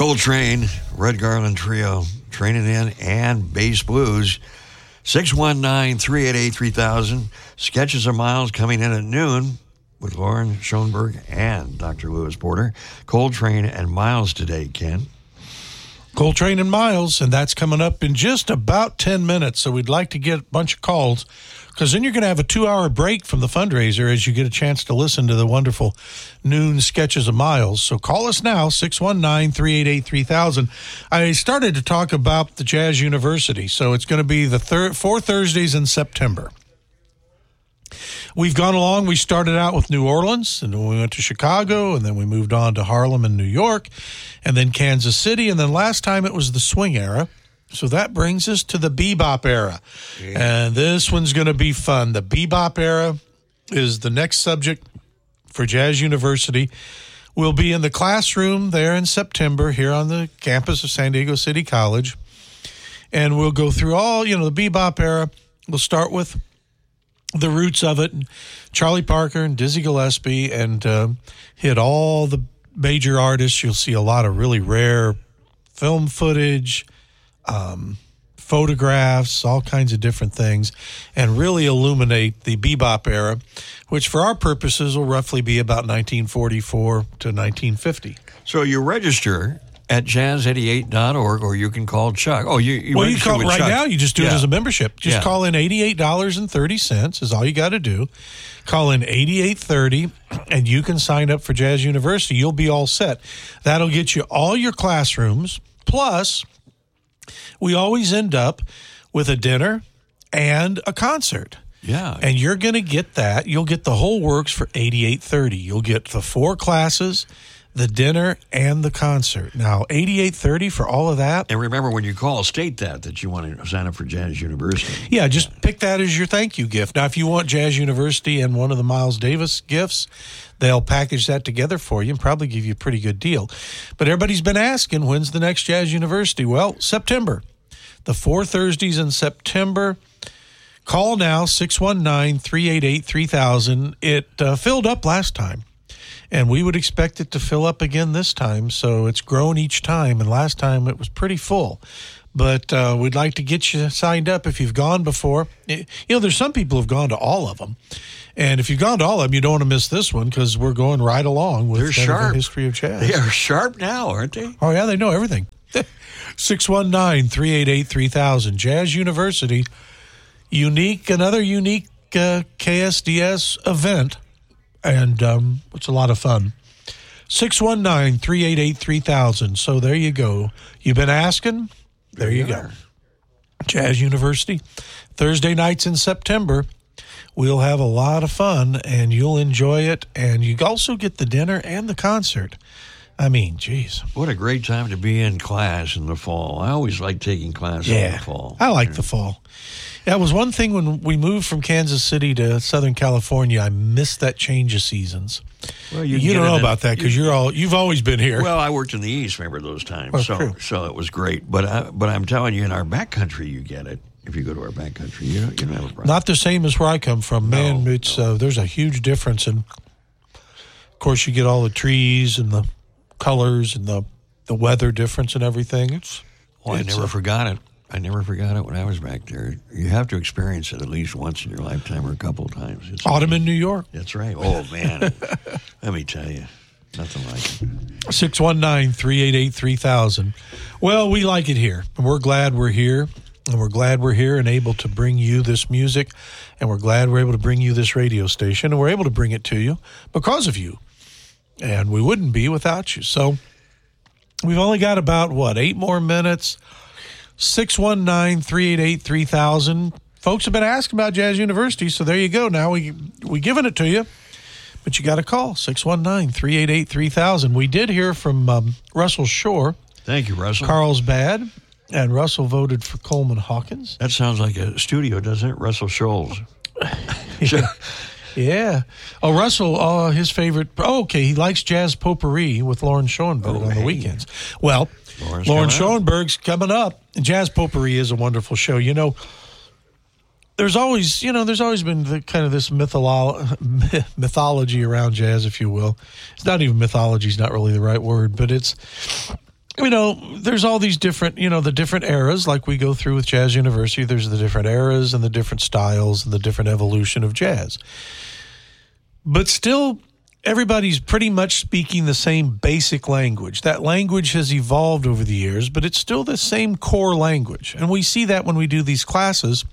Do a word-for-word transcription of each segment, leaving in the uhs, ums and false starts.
Coltrane, Red Garland Trio, Training In, and Bass Blues. six one nine, three eight eight, three thousand. Sketches of Miles coming in at noon with Lauren Schoenberg and Doctor Lewis Porter. Coltrane and Miles today, Ken. Coltrane and Miles, and that's coming up in just about ten minutes. So we'd like to get a bunch of calls, because then you're going to have a two-hour break from the fundraiser as you get a chance to listen to the wonderful noon Sketches of Miles. So call us now, six one nine, three eight eight, three thousand. I started to talk about the Jazz University, so it's going to be the thir- four Thursdays in September. We've gone along. We started out with New Orleans, and then we went to Chicago, and then we moved on to Harlem and New York, and then Kansas City, and then last time it was the swing era. So that brings us to the bebop era. Yeah. And this one's going to be fun. The bebop era is the next subject for Jazz University. We'll be in the classroom there in September here on the campus of San Diego City College. And we'll go through all, you know, the bebop era. We'll start with the roots of it, and Charlie Parker and Dizzy Gillespie, and uh, hit all the major artists. You'll see a lot of really rare film footage, um, photographs, all kinds of different things, and really illuminate the bebop era, which for our purposes will roughly be about nineteen forty-four to nineteen fifty. So you register at jazz eighty-eight dot org, or you can call Chuck. Oh, you, you well, you call right Chuck. now. You just do yeah. it as a membership. Just yeah. call in eighty-eight dollars and thirty cents is all you got to do. Call in eighty-eight thirty, and you can sign up for Jazz University. You'll be all set. That'll get you all your classrooms. Plus, we always end up with a dinner and a concert. Yeah. And you're going to get that. You'll get the whole works for eighty-eight thirty. You'll get the four classes, the dinner, and the concert. Now, eighty-eight thirty for all of that. And remember, when you call, state that, that you want to sign up for Jazz University. Yeah, just yeah. pick that as your thank you gift. Now, if you want Jazz University and one of the Miles Davis gifts, they'll package that together for you and probably give you a pretty good deal. But everybody's been asking, when's the next Jazz University? Well, September. The four Thursdays in September. Call now, six one nine, three eight eight, three thousand. It uh, filled up last time. And we would expect it to fill up again this time, so it's grown each time. And last time it was pretty full. But uh, we'd like to get you signed up if you've gone before. You know, there's some people who've gone to all of them. And if you've gone to all of them, you don't want to miss this one, because we're going right along with They're sharp. The history of jazz. They are sharp now, aren't they? Oh, yeah, they know everything. six one nine, three eight eight, three thousand. Jazz University, unique, another unique uh, K S D S event. And um, it's a lot of fun. six one nine, three eight eight, three thousand. So there you go. You've been asking? There, there you go. Are. Jazz University. Thursday nights in September. We'll have a lot of fun, and you'll enjoy it. And you also get the dinner and the concert. I mean, geez. What a great time to be in class in the fall. I always like taking class yeah, in the fall. I like the fall. That was one thing when we moved from Kansas City to Southern California. I missed that change of seasons. Well, you, you don't know about that because you, you're all you've always been here. Well, I worked in the East. Remember those times? Well, so, true. so it was great. But I, but I'm telling you, in our backcountry, you get it. If you go to our backcountry, you don't, you don't have a problem. Not the same as where I come from, man. No, it's no. Uh, there's a huge difference, and of course, you get all the trees and the colors and the the weather difference and everything. It's. Oh, it's I never a, forgot it. I never forgot it when I was back there. You have to experience it at least once in your lifetime or a couple of times. It's autumn in New York. That's right. Oh, man. Let me tell you. Nothing like it. six one nine, three eight eight, three thousand. Well, we like it here, and we're glad we're here, and we're glad we're here and able to bring you this music, and we're glad we're able to bring you this radio station, and we're able to bring it to you because of you, and we wouldn't be without you. So we've only got about, what, eight more minutes. six one nine, three eight eight, three thousand. Folks have been asking about Jazz University, so there you go. Now we we giving it to you, but you got to call six one nine, three eight eight, three thousand. We did hear from um, Russell Shore. Thank you, Russell. Carlsbad, and Russell voted for Coleman Hawkins. That sounds like a studio, doesn't it? Russell Scholes. yeah. yeah. Oh, Russell, uh, his favorite. Oh, okay, he likes jazz potpourri with Lauren Schoenberg oh, on the hey. weekends. Well, Lauren's Lauren coming Schoenberg's coming up. Jazz Potpourri is a wonderful show. You know, there's always, you know, there's always been the, kind of this mytholo- mythology around jazz, if you will. It's not even mythology is not really the right word, but it's you know, there's all these different, you know, the different eras, like we go through with Jazz University. There's the different eras and the different styles and the different evolution of jazz. But still, everybody's pretty much speaking the same basic language. That language has evolved over the years, but it's still the same core language. And we see that when we do these classes.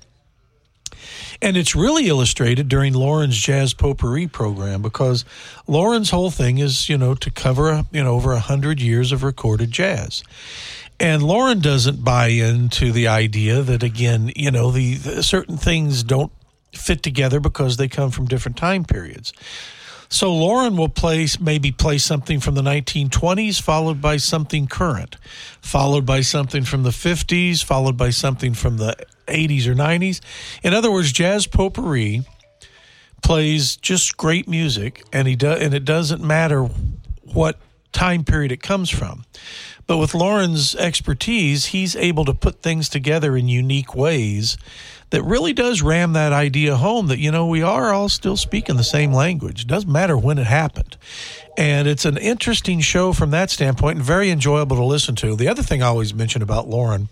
And it's really illustrated during Lauren's Jazz Potpourri program, because Lauren's whole thing is, you know, to cover, you know, over one hundred years of recorded jazz. And Lauren doesn't buy into the idea that, again, you know, the, the certain things don't fit together because they come from different time periods. So Lauren will play, maybe play something from the nineteen twenties, followed by something current, followed by something from the fifties, followed by something from the eighties or nineties. In other words, Jazz Potpourri plays just great music, and he do, and it doesn't matter what time period it comes from. But with Lauren's expertise, he's able to put things together in unique ways that really does ram that idea home that, you know, we are all still speaking the same language. It doesn't matter when it happened. And it's an interesting show from that standpoint and very enjoyable to listen to. The other thing I always mention about Lauren,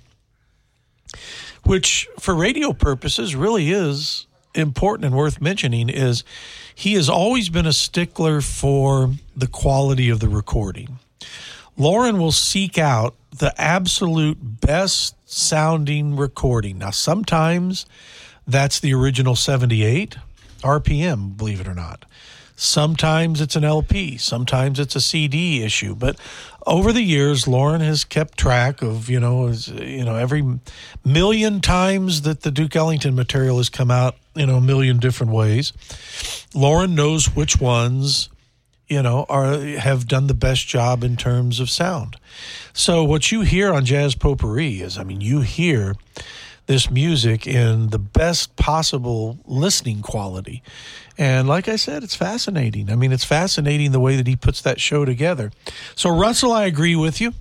which for radio purposes really is important and worth mentioning, is he has always been a stickler for the quality of the recording. Lauren will seek out the absolute best sounding recording. Now, sometimes that's the original seventy-eight R P M, believe it or not. Sometimes it's an L P. Sometimes it's a C D issue. But over the years, Lauren has kept track of, you know, you know, every million times that the Duke Ellington material has come out, you know, a million different ways. Lauren knows which ones, you know, are have done the best job in terms of sound. So what you hear on Jazz Potpourri is, I mean, you hear this music in the best possible listening quality. And like I said, it's fascinating. I mean, it's fascinating the way that he puts that show together. So, Russell, I agree with you.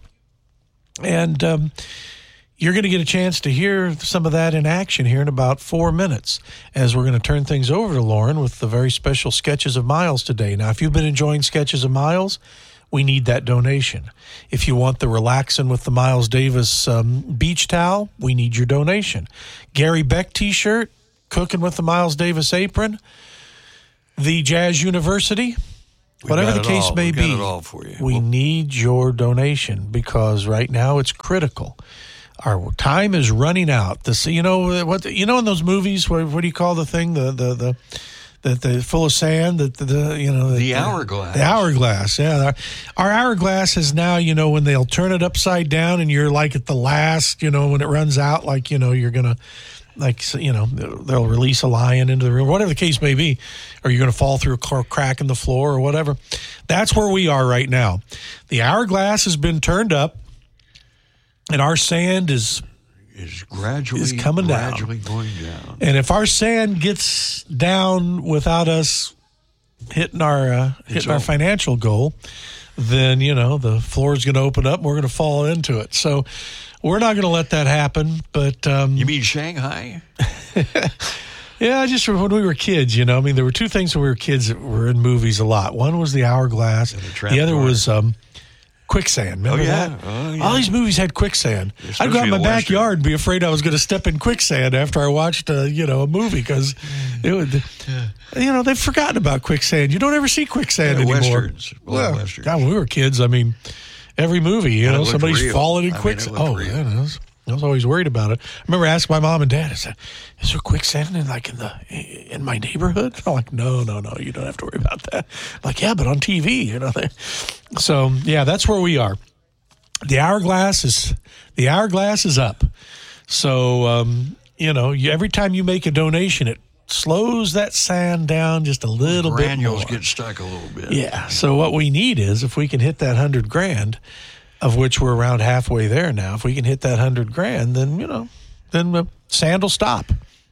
And um, you're going to get a chance to hear some of that in action here in about four minutes as we're going to turn things over to Lauren with the very special Sketches of Miles today. Now, if you've been enjoying Sketches of Miles, we need that donation. If you want the Relaxin' with the Miles Davis um, beach towel, we need your donation. Gary Beck t-shirt, Cooking with the Miles Davis apron, the Jazz University, We whatever the got it case all. may We got be, it all for you. we Well- need your donation because right now it's critical. Our time is running out. This, you know what? You know in those movies, what, what do you call the thing? The the the the, the full of sand. The, the, the you know the, The hourglass. The hourglass. Yeah, our, our hourglass is now. You know when they'll turn it upside down and you're like at the last. You know when it runs out, like you know you're gonna. Like, you know, they'll release a lion into the room, whatever the case may be, or you're going to fall through a crack in the floor or whatever. That's where we are right now. The hourglass has been turned up, and our sand is is gradually is coming down. gradually going down. And if our sand gets down without us hitting our uh, hitting our over. financial goal, then you know the floor is going to open up and we're going to fall into it. So we're not going to let that happen. But um, You mean Shanghai? yeah, I just when we were kids, you know, I mean, there were two things when we were kids that were in movies a lot. One was the hourglass. the The, trap other door. was um, quicksand. Remember Oh, yeah. that? Oh, yeah. All these movies had quicksand. I'd go out in my Especially the backyard and be afraid I was going to step in quicksand after I watched, uh, you know, a movie because it would, you know, they've forgotten about quicksand. You don't ever see quicksand Yeah, anymore. Westerns. A lot of Well, Westerns. God, when we were kids, I mean, every movie, you And it know, looked somebody's real. falling in I mean, it quicksand. looked Oh, real. yeah, I was, I was always worried about it. I remember asking my mom and dad, I said, is there quicksand in like in the in my neighborhood? I'm like, no, no, no, you don't have to worry about that. I'm like, yeah, but on T V, you know. So yeah, that's where we are. The hourglass is the hourglass is up. So um, you know, you, every time you make a donation, it slows that sand down just a little bit Granules more. get stuck a little bit. Yeah. So what we need is if we can hit that hundred grand, of which we're around halfway there now. If we can hit that hundred grand, then you know, then the sand will stop.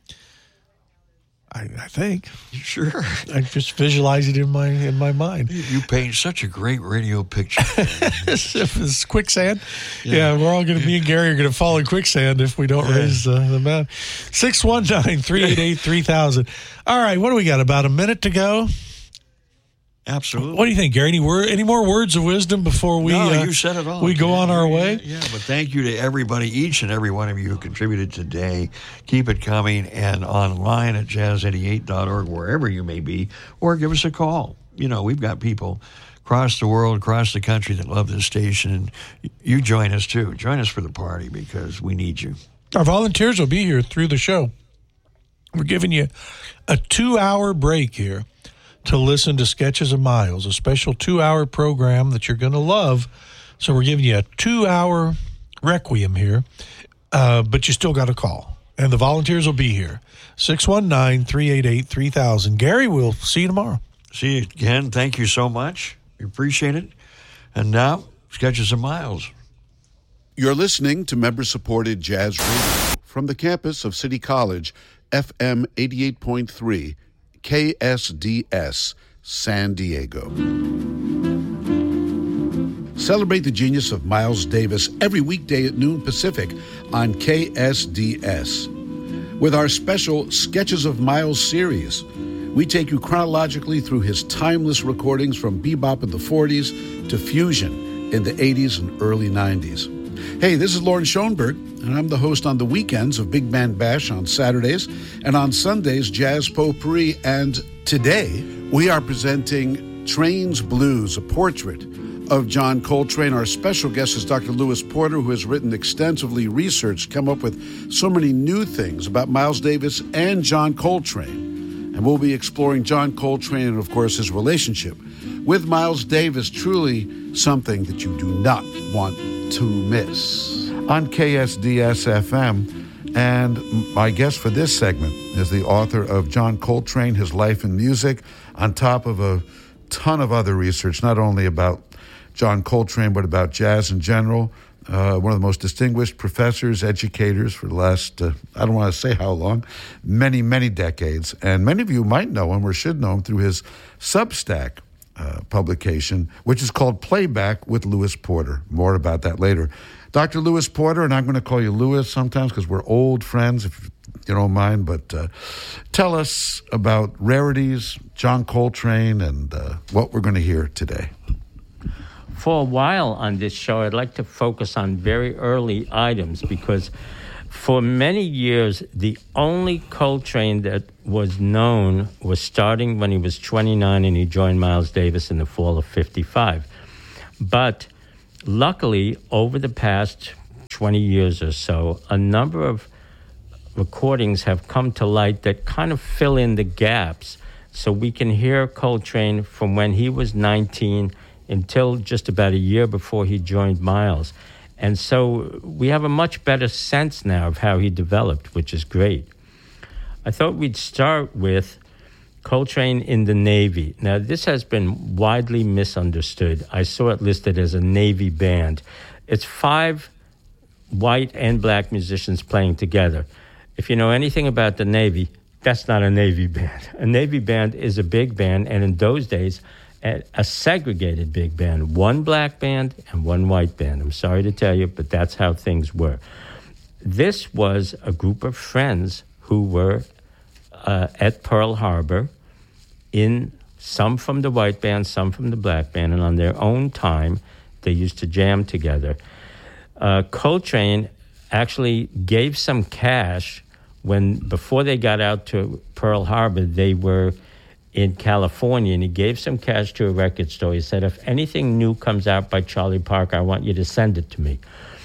I, I think. Sure. I just visualize it in my in my mind. You paint such a great radio picture. If it's quicksand, yeah, we're all going to, me and Gary are going to fall in quicksand if we don't Yeah. raise uh, the amount. six one nine, three eight eight, three thousand. All right, what do we got? About a minute to go? Absolutely. What do you think, Gary? Any, word, any more words of wisdom before we no, uh, you said it all. we go yeah, on our yeah, way? Yeah, but thank you to everybody, each and every one of you who contributed today. Keep it coming, and online at jazz eighty-eight dot org, wherever you may be, or give us a call. You know, we've got people across the world, across the country that love this station, and you join us too. Join us for the party because we need you. Our volunteers will be here through the show. We're giving you a two-hour break here to listen to Sketches of Miles, a special two-hour program that you're going to love. So we're giving you a two-hour requiem here, uh, but you still got to call. And the volunteers will be here. six one nine, three eight eight, three thousand. Gary, we'll see you tomorrow. See you again. Thank you so much. We appreciate it. And now, Sketches of Miles. You're listening to member-supported Jazz Radio from the campus of City College, F M eighty-eight point three, K S D S, San Diego. Celebrate the genius of Miles Davis every weekday at noon Pacific on K S D S. With our special Sketches of Miles series, we take you chronologically through his timeless recordings from bebop in the forties to fusion in the eighties and early nineties. Hey, this is Lauren Schoenberg, and I'm the host on the weekends of Big Band Bash on Saturdays, and on Sundays, Jazz Potpourri. And today, we are presenting Train's Blues, a portrait of John Coltrane. Our special guest is Doctor Lewis Porter, who has written extensively, researched, come up with so many new things about Miles Davis and John Coltrane. And we'll be exploring John Coltrane and, of course, his relationship with Miles Davis, truly something that you do not want to miss. On K S D S F M, and my guest for this segment is the author of John Coltrane, His Life and Music, on top of a ton of other research, not only about John Coltrane, but about jazz in general. Uh, one of the most distinguished professors, educators for the last, uh, I don't want to say how long, many, many decades. And many of you might know him or should know him through his Substack uh, publication, which is called Playback with Lewis Porter. More about that later. Doctor Lewis Porter, and I'm going to call you Lewis sometimes because we're old friends, if you don't mind, but uh, tell us about rarities, John Coltrane, and uh, what we're going to hear today. For a while on this show, I'd like to focus on very early items because for many years, the only Coltrane that was known was starting when he was twenty-nine and he joined Miles Davis in the fall of fifty-five. But luckily, over the past twenty years or so, a number of recordings have come to light that kind of fill in the gaps so we can hear Coltrane from when he was nineteen until just about a year before he joined Miles. And so we have a much better sense now of how he developed, which is great. I thought we'd start with Coltrane in the Navy. Now, this has been widely misunderstood. I saw it listed as a Navy band. It's five white and black musicians playing together. If you know anything about the Navy, that's not a Navy band. A Navy band is a big band, and in those days, a segregated big band, one black band and one white band. I'm sorry to tell you, but that's how things were. This was a group of friends who were uh, at Pearl Harbor, in some from the white band, some from the black band, and on their own time, they used to jam together. Uh, Coltrane actually gave some cash when, before they got out to Pearl Harbor, they were in California, and he gave some cash to a record store. He said, if anything new comes out by Charlie Parker, I want you to send it to me.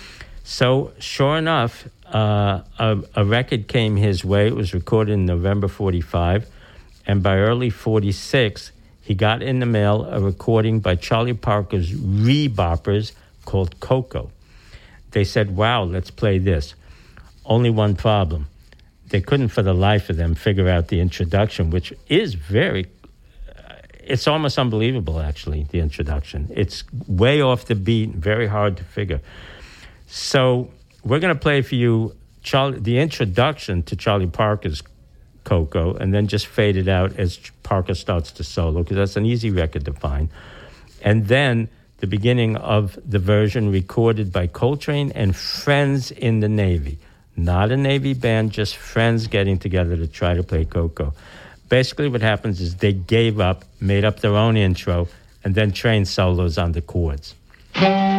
So sure enough, uh, a, a record came his way. It was recorded in November forty-five, and by early forty-six, he got in the mail a recording by Charlie Parker's Reboppers called Coco. They said, wow, let's play this. Only one problem. They couldn't for the life of them figure out the introduction, which is very, uh, it's almost unbelievable, actually, the introduction. It's way off the beat, very hard to figure. So we're going to play for you Charlie, the introduction to Charlie Parker's Coco, and then just fade it out as Parker starts to solo, because that's an easy record to find. And then the beginning of the version recorded by Coltrane and friends in the Navy. Not a Navy band, just friends getting together to try to play Coco. Basically what happens is they gave up, made up their own intro, and then trained solos on the chords.